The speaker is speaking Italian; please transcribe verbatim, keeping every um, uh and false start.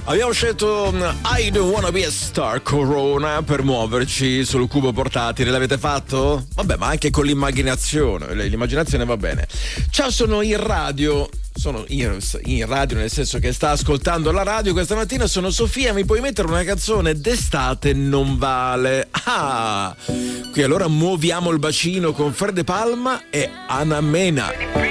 Abbiamo scelto I Don't Wanna Be a Star Corona per muoverci sul cubo portatile. L'avete fatto? Vabbè, ma anche con l'immaginazione. L'immaginazione va bene. Ciao, sono in radio. Sono in, in radio nel senso che sta ascoltando la radio. Questa mattina sono Sofia. Mi puoi mettere una canzone d'estate? Non vale. Ah, qui allora muoviamo il bacino con Fred De Palma e Anna Mena.